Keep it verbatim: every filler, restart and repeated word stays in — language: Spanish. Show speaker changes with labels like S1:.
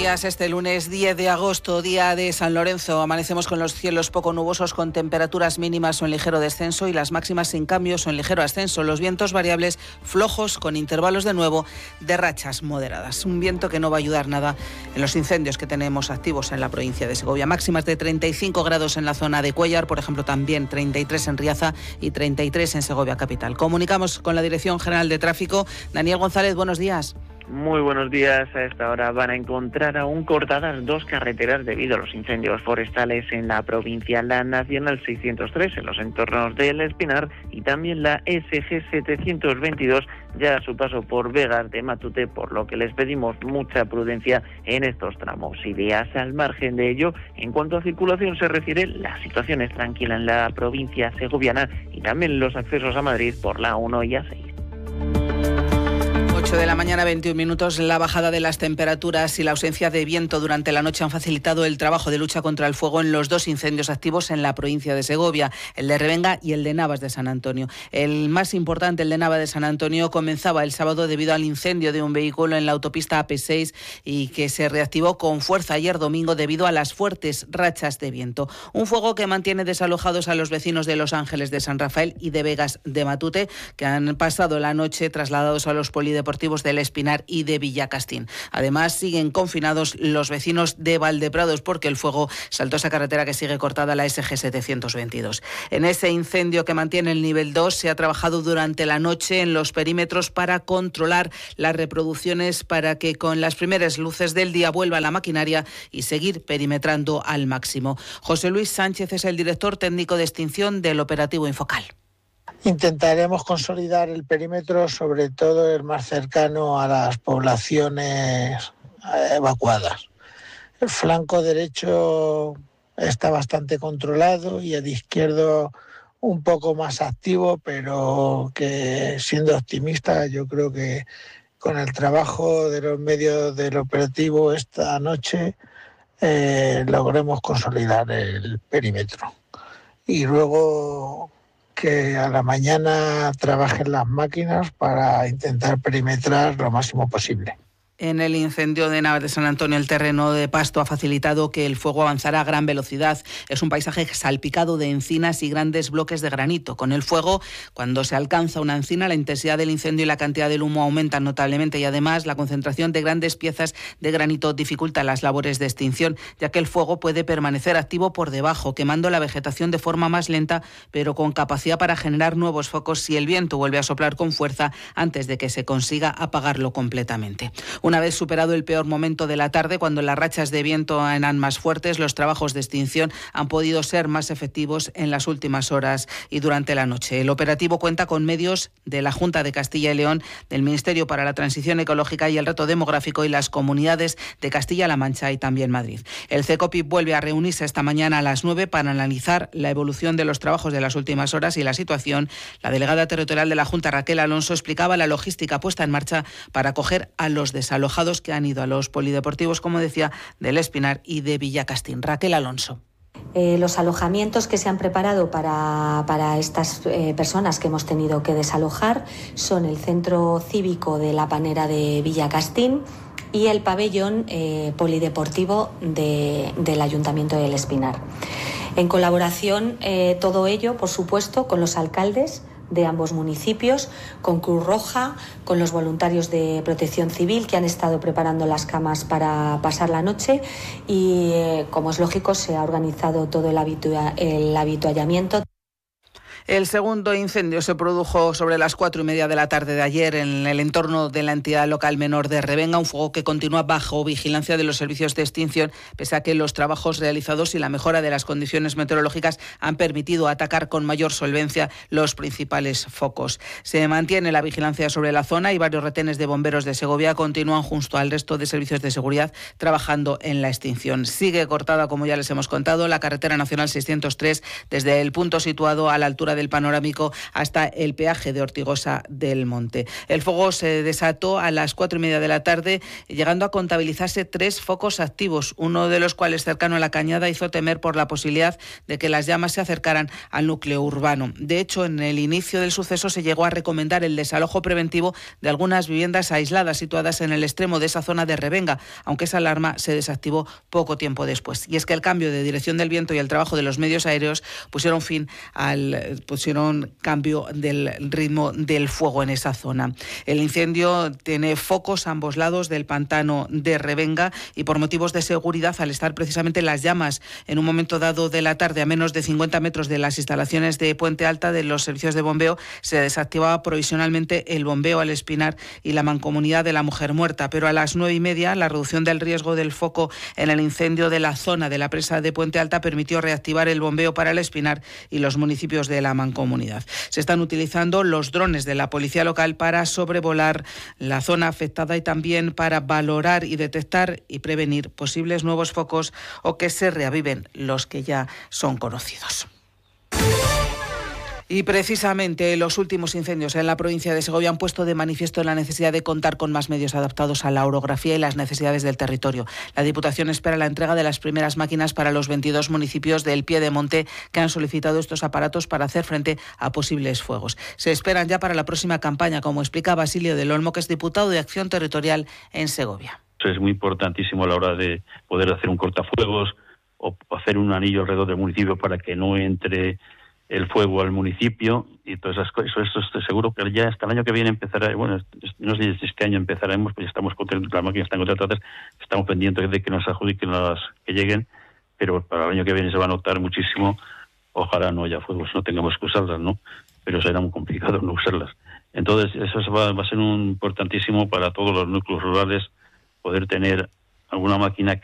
S1: días. Este lunes diez de agosto, día de San Lorenzo, amanecemos con los cielos poco nubosos, con temperaturas mínimas o en ligero descenso y las máximas sin cambios o en ligero ascenso. Los vientos variables flojos, con intervalos de nuevo de rachas moderadas. Un viento que no va a ayudar nada en los incendios que tenemos activos en la provincia de Segovia. Máximas de treinta y cinco grados en la zona de Cuéllar, por ejemplo, también treinta y tres en Riaza y treinta y tres en Segovia capital. Comunicamos con la Dirección General de Tráfico. Daniel González, buenos días.
S2: Muy buenos días. A esta hora van a encontrar aún cortadas dos carreteras debido a los incendios forestales en la provincia. La Nacional seiscientos tres en los entornos del Espinar y también la S G setecientos veintidós ya a su paso por Vegas de Matute, por lo que les pedimos mucha prudencia en estos tramos y vías. Al margen de ello, en cuanto a circulación se refiere, la situación es tranquila en la provincia segoviana y también los accesos a Madrid por la uno y A seis.
S1: ocho de la mañana, veintiún minutos. La bajada de las temperaturas y la ausencia de viento durante la noche han facilitado el trabajo de lucha contra el fuego en los dos incendios activos en la provincia de Segovia, el de Revenga y el de Navas de San Antonio. El más importante, el de Navas de San Antonio, comenzaba el sábado debido al incendio de un vehículo en la autopista A P seis y que se reactivó con fuerza ayer domingo debido a las fuertes rachas de viento. Un fuego que mantiene desalojados a los vecinos de Los Ángeles de San Rafael y de Vegas de Matute, que han pasado la noche trasladados a los polideportivos del Espinar y de Villacastín. Además, siguen confinados los vecinos de Valdeprados porque el fuego saltó esa carretera que sigue cortada, la S G setecientos veintidós. En ese incendio que mantiene el nivel dos se ha trabajado durante la noche en los perímetros para controlar las reproducciones, para que con las primeras luces del día vuelva la maquinaria y seguir perimetrando al máximo. José Luis Sánchez es el director técnico de extinción del operativo Infocal.
S3: Intentaremos consolidar el perímetro, sobre todo el más cercano a las poblaciones evacuadas. El flanco derecho está bastante controlado y el izquierdo un poco más activo, pero que, siendo optimista, yo creo que con el trabajo de los medios del operativo esta noche eh, logremos consolidar el perímetro. Y luego que a la mañana trabajen las máquinas para intentar perimetrar lo máximo posible.
S1: En el incendio de Navas de San Antonio, el terreno de pasto ha facilitado que el fuego avanzara a gran velocidad. Es un paisaje salpicado de encinas y grandes bloques de granito. Con el fuego, cuando se alcanza una encina, la intensidad del incendio y la cantidad del humo aumentan notablemente y además la concentración de grandes piezas de granito dificulta las labores de extinción, ya que el fuego puede permanecer activo por debajo, quemando la vegetación de forma más lenta, pero con capacidad para generar nuevos focos si el viento vuelve a soplar con fuerza antes de que se consiga apagarlo completamente. Una vez superado el peor momento de la tarde, cuando las rachas de viento eran más fuertes, los trabajos de extinción han podido ser más efectivos en las últimas horas y durante la noche. El operativo cuenta con medios de la Junta de Castilla y León, del Ministerio para la Transición Ecológica y el Reto Demográfico y las comunidades de Castilla-La Mancha y también Madrid. El CECOPI vuelve a reunirse esta mañana a las nueve para analizar la evolución de los trabajos de las últimas horas y la situación. La delegada territorial de la Junta, Raquel Alonso, explicaba la logística puesta en marcha para acoger a los desalojados que han ido a los polideportivos, como decía, del Espinar y de Villacastín. Raquel Alonso.
S4: Eh, los alojamientos que se han preparado para, para estas eh, personas que hemos tenido que desalojar son el Centro Cívico de la Panera de Villacastín y el pabellón eh, polideportivo de, del Ayuntamiento del Espinar. En colaboración, eh, todo ello, por supuesto, con los alcaldes de ambos municipios, con Cruz Roja, con los voluntarios de Protección Civil que han estado preparando las camas para pasar la noche y, eh, como es lógico, se ha organizado todo el, habitua- el habituallamiento.
S1: El segundo incendio se produjo sobre las cuatro y media de la tarde de ayer en el entorno de la entidad local menor de Revenga, un fuego que continúa bajo vigilancia de los servicios de extinción, pese a que los trabajos realizados y la mejora de las condiciones meteorológicas han permitido atacar con mayor solvencia los principales focos. Se mantiene la vigilancia sobre la zona y varios retenes de bomberos de Segovia continúan junto al resto de servicios de seguridad trabajando en la extinción. Sigue cortada, como ya les hemos contado, la carretera nacional seiscientos tres desde el punto situado a la altura Plaza del Panorámico hasta el peaje de Ortigosa del Monte. El fuego se desató a las cuatro y media de la tarde, llegando a contabilizarse tres focos activos, uno de los cuales cercano a la Cañada hizo temer por la posibilidad de que las llamas se acercaran al núcleo urbano. De hecho, en el inicio del suceso se llegó a recomendar el desalojo preventivo de algunas viviendas aisladas situadas en el extremo de esa zona de Revenga, aunque esa alarma se desactivó poco tiempo después. Y es que el cambio de dirección del viento y el trabajo de los medios aéreos pusieron fin al pusieron cambio del ritmo del fuego en esa zona. El incendio tiene focos a ambos lados del pantano de Revenga y por motivos de seguridad, al estar precisamente las llamas en un momento dado de la tarde a menos de cincuenta metros de las instalaciones de Puente Alta de los servicios de bombeo, se desactivaba provisionalmente el bombeo al Espinar y la mancomunidad de la mujer muerta, pero a las nueve y media la reducción del riesgo del foco en el incendio de la zona de la presa de Puente Alta permitió reactivar el bombeo para el Espinar y los municipios de la mancomunidad. Se están utilizando los drones de la policía local para sobrevolar la zona afectada y también para valorar y detectar y prevenir posibles nuevos focos o que se reaviven los que ya son conocidos. Y precisamente los últimos incendios en la provincia de Segovia han puesto de manifiesto la necesidad de contar con más medios adaptados a la orografía y las necesidades del territorio. La Diputación espera la entrega de las primeras máquinas para los veintidós municipios del Piedemonte que han solicitado estos aparatos para hacer frente a posibles fuegos. Se esperan ya para la próxima campaña, como explica Basilio del Olmo, que es diputado de Acción Territorial en Segovia.
S5: Eso es muy importantísimo a la hora de poder hacer un cortafuegos o hacer un anillo alrededor del municipio para que no entre el fuego al municipio y todas esas cosas. Eso estoy seguro que ya hasta el año que viene empezará, bueno, no sé si este año empezaremos, pues ya estamos contentos, las máquinas están contratadas, estamos pendientes de que nos adjudiquen las que lleguen, pero para el año que viene se va a notar muchísimo. Ojalá no haya fuegos, no tengamos que usarlas, ¿no? Pero será muy complicado no usarlas. Entonces, eso va, va a ser un importantísimo para todos los núcleos rurales, poder tener alguna máquina